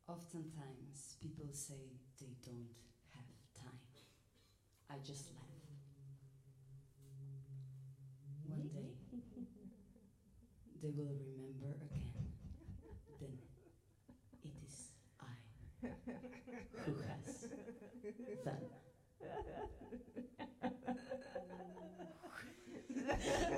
Oftentimes, people say they don't have time. I just laugh. One day, they will remember again. Then it is I who has done